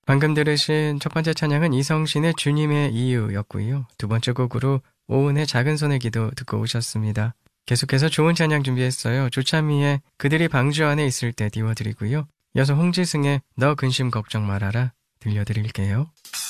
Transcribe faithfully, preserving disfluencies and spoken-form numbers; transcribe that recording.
방금 들으신 첫 번째 찬양은 이성신의 주님의 이유였고요. 두 번째 곡으로 오은의 작은 손의 기도 듣고 오셨습니다. 계속해서 좋은 찬양 준비했어요. 조찬미의 그들이 방주 안에 있을 때 띄워드리고요. 이어서 홍지승의 너 근심 걱정 말아라 들려드릴게요.